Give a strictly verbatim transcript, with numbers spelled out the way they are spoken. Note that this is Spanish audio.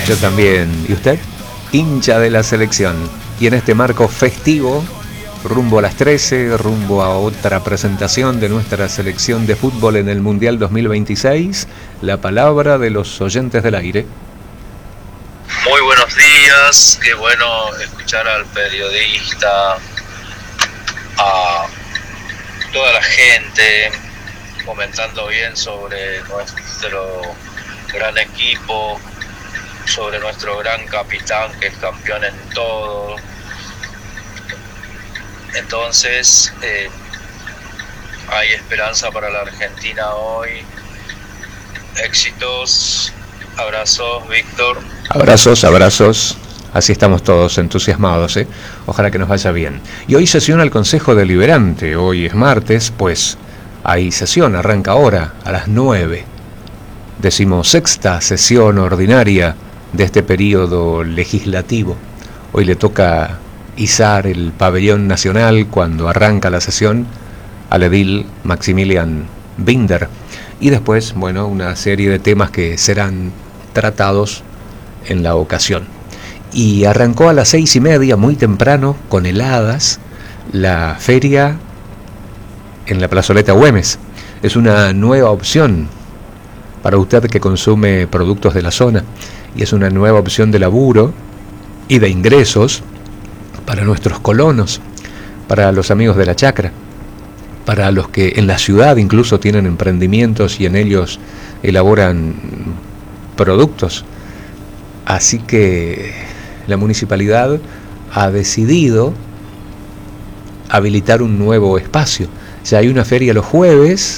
Yo también. ¿Y usted? Hincha de la selección. Y en este marco festivo, rumbo a las trece, rumbo a otra presentación de nuestra selección de fútbol en el Mundial dos mil veintiséis, la palabra de los oyentes del aire. Muy buenos días, qué bueno escuchar al periodista, a toda la gente comentando bien sobre nuestro gran equipo, sobre nuestro gran capitán que es campeón en todo. Entonces eh, hay esperanza para la Argentina hoy. Éxitos, abrazos, Víctor. Abrazos, abrazos. Así estamos todos entusiasmados, ¿eh? Ojalá que nos vaya bien. Y hoy sesiona el Consejo Deliberante. Hoy es martes, pues hay sesión, arranca ahora a las nueve. Decimosexta sesión ordinaria de este periodo legislativo. Hoy le toca izar el pabellón nacional cuando arranca la sesión al edil Maximilian Binder. Y después, bueno, una serie de temas que serán tratados en la ocasión. Y arrancó a las seis y media, muy temprano, con heladas, la feria en la plazoleta Güemes. Es una nueva opción para usted que consume productos de la zona, y es una nueva opción de laburo y de ingresos para nuestros colonos, para los amigos de la chacra, para los que en la ciudad incluso tienen emprendimientos y en ellos elaboran productos. Así que la municipalidad ha decidido habilitar un nuevo espacio. Ya hay una feria los jueves